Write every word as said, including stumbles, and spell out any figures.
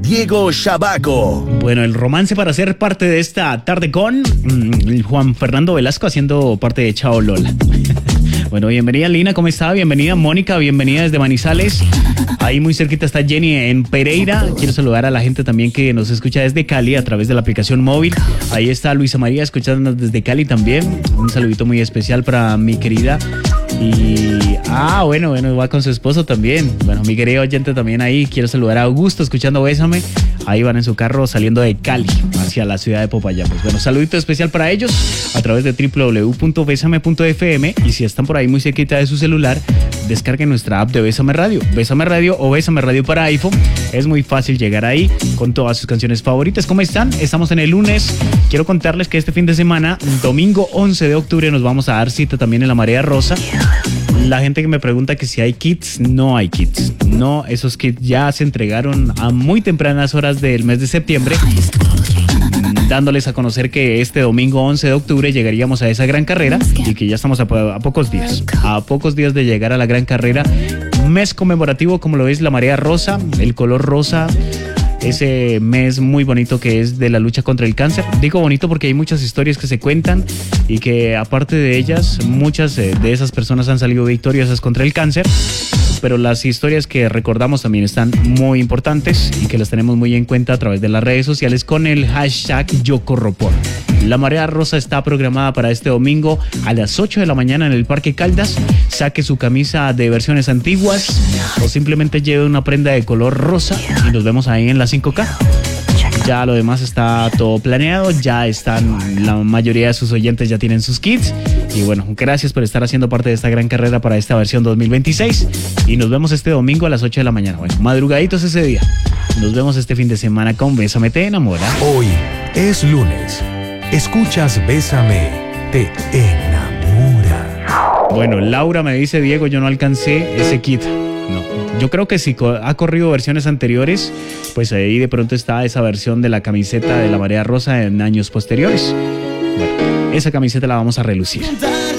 Diego Shabaco. Bueno, el romance para ser parte de esta tarde con mm, Juan Fernando Velasco haciendo parte de Chao Lola. Bueno, bienvenida Lina, ¿cómo está? Bienvenida Mónica, bienvenida desde Manizales. Ahí muy cerquita está Jenny en Pereira. Quiero saludar a la gente también que nos escucha desde Cali a través de la aplicación móvil. Ahí está Luisa María escuchándonos desde Cali también. Un saludito muy especial para mi querida. Y, ah, bueno, bueno, va con su esposo también. Bueno, mi querido oyente también ahí. Quiero saludar a Augusto escuchando Bésame. Ahí van en su carro saliendo de Cali hacia la ciudad de Popayán. Pues bueno, saludito especial para ellos a través de doble u doble u doble u punto besame punto efe eme. Y si están por ahí muy cerquita de su celular, descarguen nuestra app de Bésame Radio. Bésame Radio o Bésame Radio para iPhone. Es muy fácil llegar ahí con todas sus canciones favoritas. ¿Cómo están? Estamos en el lunes. Quiero contarles que este fin de semana, domingo once de octubre, nos vamos a dar cita también en la Marea Rosa. La gente que me pregunta que si hay kits, no hay kits. No, esos kits ya se entregaron a muy tempranas horas del mes de septiembre, dándoles a conocer que este domingo once de octubre llegaríamos a esa gran carrera y que ya estamos a, po- a pocos días, a pocos días de llegar a la gran carrera. Mes conmemorativo, como lo es la Marea Rosa, el color rosa. Ese mes muy bonito que es de la lucha contra el cáncer. Digo bonito porque hay muchas historias que se cuentan y que aparte de ellas, muchas de esas personas han salido victoriosas contra el cáncer. Pero las historias que recordamos también están muy importantes y que las tenemos muy en cuenta a través de las redes sociales con el hashtag YoCorroPor. La Marea Rosa está programada para este domingo a las ocho de la mañana en el Parque Caldas. Saque su camisa de versiones antiguas o simplemente lleve una prenda de color rosa y nos vemos ahí en la cinco K. Ya lo demás está todo planeado, ya están, la mayoría de sus oyentes ya tienen sus kits. Y bueno, gracias por estar haciendo parte de esta gran carrera para esta versión dos mil veintiséis. Y nos vemos este domingo a las ocho de la mañana. Bueno, madrugaditos ese día. Nos vemos este fin de semana con Bésame, te enamora. Hoy es lunes. Escuchas Bésame, te enamora. Bueno, Laura me dice, Diego, yo no alcancé ese kit. No, yo creo que si ha corrido versiones anteriores, pues ahí de pronto está esa versión de la camiseta de la Marea Rosa en años posteriores. Bueno, esa camiseta la vamos a relucir.